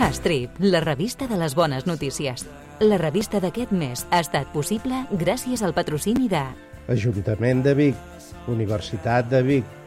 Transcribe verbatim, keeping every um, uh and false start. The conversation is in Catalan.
Astrip, la revista de les bones notícies. La revista d'aquest mes ha estat possible gràcies al patrocini de Ajuntament de Vic, Universitat de Vic,